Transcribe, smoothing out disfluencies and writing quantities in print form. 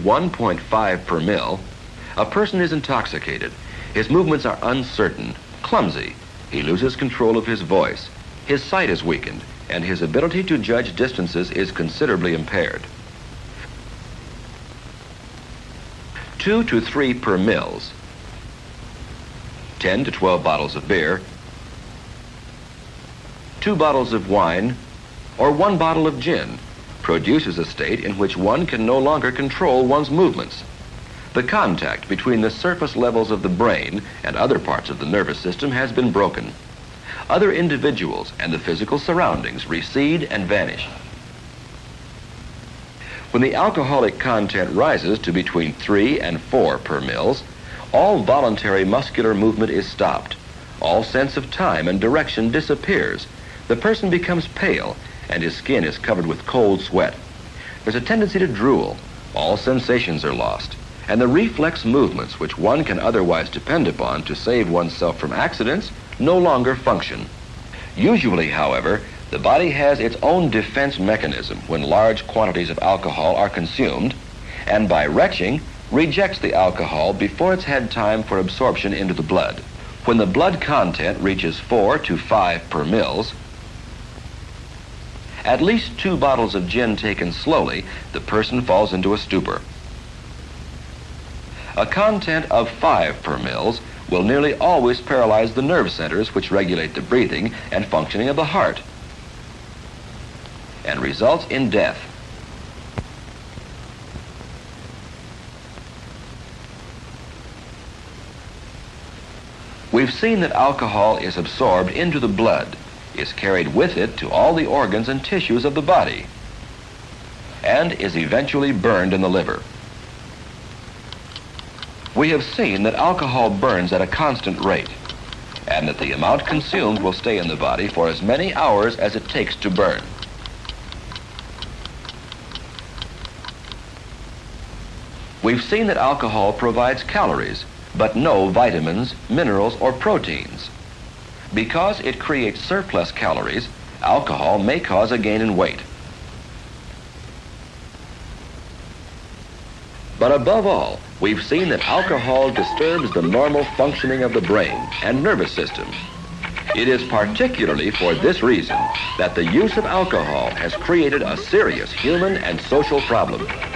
1.5 per mil, a person is intoxicated. His movements are uncertain, clumsy. He loses control of his voice. His sight is weakened, and his ability to judge distances is considerably impaired. 2 to 3 per mils, 10 to 12 bottles of beer, 2 bottles of wine, or 1 bottle of gin produces a state in which one can no longer control one's movements. The contact between the surface levels of the brain and other parts of the nervous system has been broken. Other individuals and the physical surroundings recede and vanish. When the alcoholic content rises to between 3 and 4 per mils, all voluntary muscular movement is stopped. All sense of time and direction disappears. The person becomes pale, and his skin is covered with cold sweat. There's a tendency to drool. All sensations are lost, and the reflex movements which one can otherwise depend upon to save oneself from accidents no longer function. Usually, however, the body has its own defense mechanism when large quantities of alcohol are consumed, and by retching, rejects the alcohol before it's had time for absorption into the blood. When the blood content reaches 4 to 5 per mils, at least 2 bottles of gin taken slowly, the person falls into a stupor. A content of 5 per mils will nearly always paralyze the nerve centers which regulate the breathing and functioning of the heart, and results in death. We've seen that alcohol is absorbed into the blood, is carried with it to all the organs and tissues of the body, and is eventually burned in the liver. We have seen that alcohol burns at a constant rate, and that the amount consumed will stay in the body for as many hours as it takes to burn. We've seen that alcohol provides calories, but no vitamins, minerals, or proteins. Because it creates surplus calories, alcohol may cause a gain in weight. But above all, we've seen that alcohol disturbs the normal functioning of the brain and nervous system. It is particularly for this reason that the use of alcohol has created a serious human and social problem.